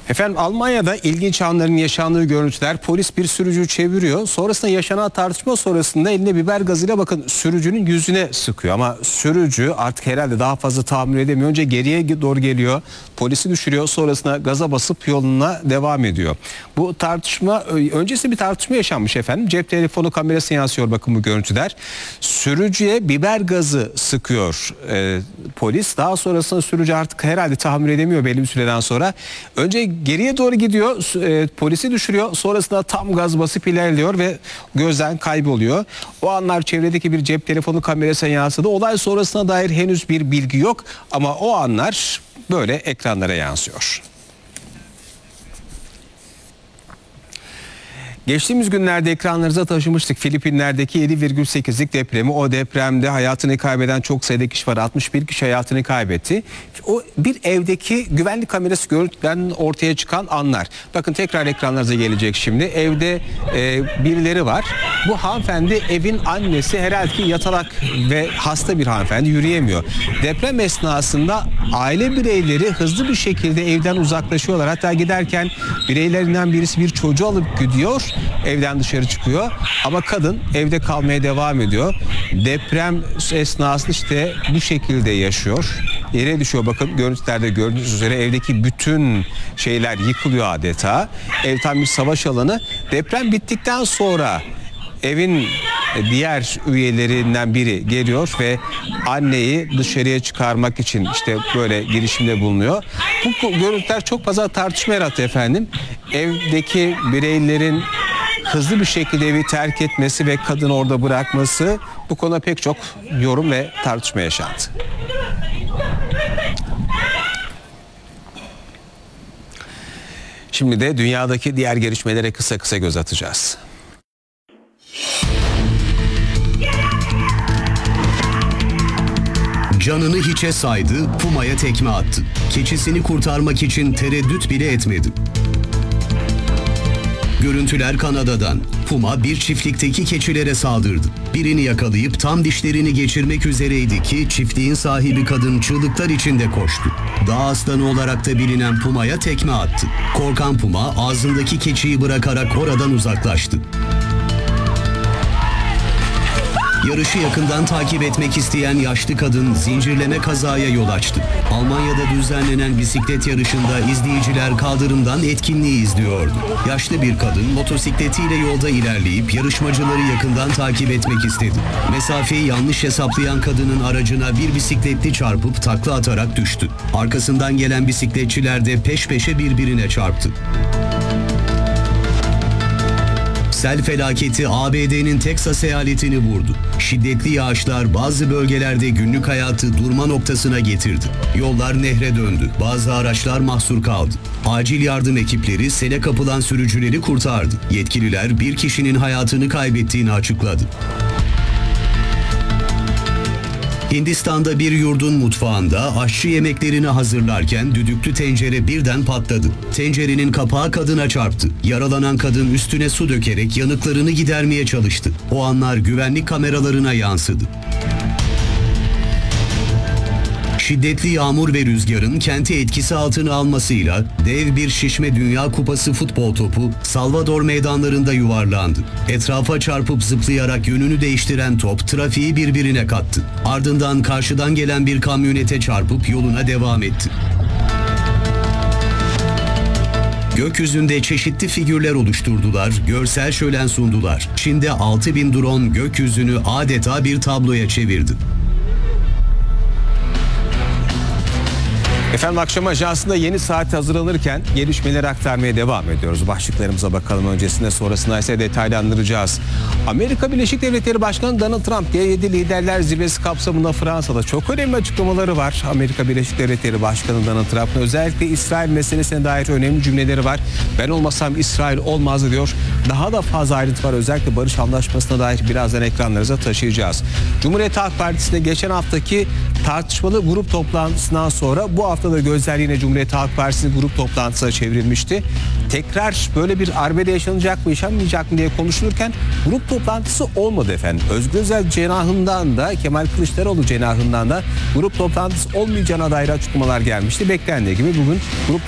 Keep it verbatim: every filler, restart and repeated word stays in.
Efendim Almanya'da ilginç anların yaşandığı görüntüler, polis bir sürücüyü çeviriyor. Sonrasında yaşanan tartışma sonrasında eline biber gazıyla bakın sürücünün yüzüne sıkıyor. Ama sürücü artık herhalde daha fazla tahammül edemiyor. Önce geriye doğru geliyor, polisi düşürüyor, sonrasında gaza basıp yoluna devam ediyor. Bu tartışma öncesi bir tartışma yaşanmış efendim. Cep telefonu kamerasına yansıyor bakın bu görüntüler. Sürücüye biber gazı sıkıyor e, polis. Daha sonrasında sürücü artık herhalde tahammül edemiyor belli bir süreden sonra. Önce geriye doğru gidiyor, e, polisi düşürüyor, sonrasında tam gaz basıp ilerliyor ve gözden kayboluyor. O anlar çevredeki bir cep telefonu kamerasına yansıdı. Olay sonrasına dair henüz bir bilgi yok ama o anlar böyle ekranlara yansıyor. Geçtiğimiz günlerde ekranlarınıza taşımıştık Filipinler'deki yedi virgül sekizlik depremi. O depremde hayatını kaybeden çok sayıda kişi var. altmış bir kişi hayatını kaybetti. O bir evdeki güvenlik kamerası görüntüden ortaya çıkan anlar. Bakın tekrar ekranlarınıza gelecek şimdi. Evde e, birileri var. Bu hanımefendi evin annesi, herhalde ki yatalak ve hasta bir hanımefendi, yürüyemiyor. Deprem esnasında aile bireyleri hızlı bir şekilde evden uzaklaşıyorlar. Hatta giderken bireylerinden birisi bir çocuğu alıp gidiyor. Evden dışarı çıkıyor ama kadın evde kalmaya devam ediyor. Deprem esnasında işte bu şekilde yaşıyor. Yere düşüyor, bakın görüntülerde gördüğünüz üzere evdeki bütün şeyler yıkılıyor adeta. Ev tam bir savaş alanı. Deprem bittikten sonra evin diğer üyelerinden biri geliyor ve anneyi dışarıya çıkarmak için işte böyle girişimde bulunuyor. Bu görüntüler çok fazla tartışma yarattı efendim. Evdeki bireylerin hızlı bir şekilde evi terk etmesi ve kadını orada bırakması, bu konuda pek çok yorum ve tartışma yaşandı. Şimdi de dünyadaki diğer gelişmelere kısa kısa göz atacağız. Canını hiçe saydı, Puma'ya tekme attı. Keçisini kurtarmak için tereddüt bile etmedi. Görüntüler Kanada'dan. Puma bir çiftlikteki keçilere saldırdı. Birini yakalayıp tam dişlerini geçirmek üzereydi ki çiftliğin sahibi kadın çığlıklar içinde koştu. Dağ aslanı olarak da bilinen Puma'ya tekme attı. Korkan Puma ağzındaki keçiyi bırakarak oradan uzaklaştı. Yarışı yakından takip etmek isteyen yaşlı kadın zincirleme kazaya yol açtı. Almanya'da düzenlenen bisiklet yarışında izleyiciler kaldırımdan etkinliği izliyordu. Yaşlı bir kadın motosikletiyle yolda ilerleyip yarışmacıları yakından takip etmek istedi. Mesafeyi yanlış hesaplayan kadının aracına bir bisikletli çarpıp takla atarak düştü. Arkasından gelen bisikletçiler de peş peşe birbirine çarptı. Sel felaketi A B D'nin Teksas eyaletini vurdu. Şiddetli yağışlar bazı bölgelerde günlük hayatı durma noktasına getirdi. Yollar nehre döndü. Bazı araçlar mahsur kaldı. Acil yardım ekipleri sele kapılan sürücüleri kurtardı. Yetkililer bir kişinin hayatını kaybettiğini açıkladı. Hindistan'da bir yurdun mutfağında aşçı yemeklerini hazırlarken düdüklü tencere birden patladı. Tencerenin kapağı kadına çarptı. Yaralanan kadın üstüne su dökerek yanıklarını gidermeye çalıştı. O anlar güvenlik kameralarına yansıdı. Şiddetli yağmur ve rüzgarın kenti etkisi altına almasıyla dev bir şişme Dünya Kupası futbol topu Salvador meydanlarında yuvarlandı. Etrafa çarpıp zıplayarak yönünü değiştiren top trafiği birbirine kattı. Ardından karşıdan gelen bir kamyonete çarpıp yoluna devam etti. Gökyüzünde çeşitli figürler oluşturdular, görsel şölen sundular. Çin'de altı bin drone gökyüzünü adeta bir tabloya çevirdi. Efendim akşam ajansında yeni saat hazırlanırken gelişmeleri aktarmaya devam ediyoruz. Başlıklarımıza bakalım öncesinde, sonrasında ise detaylandıracağız. Amerika Birleşik Devletleri Başkanı Donald Trump G yedi Liderler Zirvesi kapsamında Fransa'da çok önemli açıklamaları var. Amerika Birleşik Devletleri Başkanı Donald Trump'ın özellikle İsrail meselesine dair önemli cümleleri var. Ben olmasam İsrail olmazdı diyor. Daha da fazla ayrıntı var. Özellikle barış anlaşmasına dair birazdan ekranlarınıza taşıyacağız. Cumhuriyet Halk Partisi'nde geçen haftaki tartışmalı grup toplantısından sonra bu hafta da gözler yine Cumhuriyet Halk Partisi'nin grup toplantısına çevrilmişti. Tekrar böyle bir arbede yaşanacak mı, yaşanmayacak mı diye konuşulurken grup toplantısı olmadı efendim. Özgür Özel cenahından da Kemal Kılıçdaroğlu cenahından da grup toplantısı olmayacağına dair açıklamalar gelmişti. Beklendiği gibi bugün grup